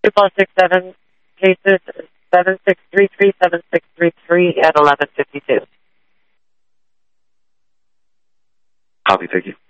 24667 cases 7633 at 1152. Copy, thank you.